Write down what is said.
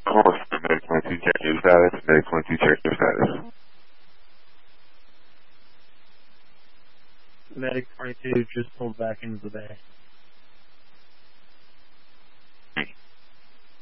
Course, Medic 22, check your status. Medic 22, check your status. Medic 22 just pulled back into the bay.